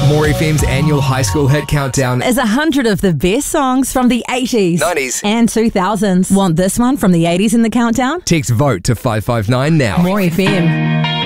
More FM's annual high school hit countdown is 100 of the best songs from the 80s, 90s and 2000s. Want this one from the 80s in the countdown? Text VOTE to 559 now. More FM.